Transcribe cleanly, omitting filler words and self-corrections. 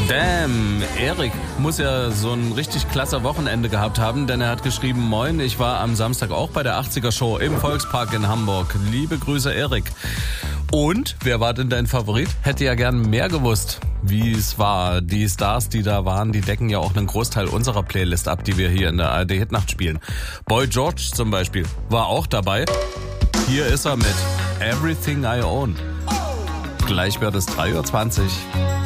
Damn, Erik muss ja so ein richtig klasse Wochenende gehabt haben, denn er hat geschrieben, moin, ich war am Samstag auch bei der 80er Show im Volkspark in Hamburg. Liebe Grüße, Erik. Und, wer war denn dein Favorit? Hätte ja gern mehr gewusst, wie es war. Die Stars, die da waren, die decken ja auch einen Großteil unserer Playlist ab, die wir hier in der ARD Hitnacht spielen. Boy George zum Beispiel war auch dabei. Hier ist er mit Everything I Own. Gleich wird es 3:20 Uhr.